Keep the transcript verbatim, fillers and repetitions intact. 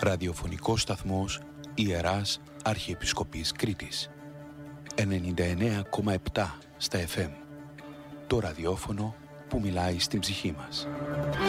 Ραδιοφωνικός σταθμός Ιεράς Αρχιεπισκοπής Κρήτης. ενενήντα εννέα κόμμα επτά στα εφ εμ. Το ραδιόφωνο που μιλάει στην ψυχή μας.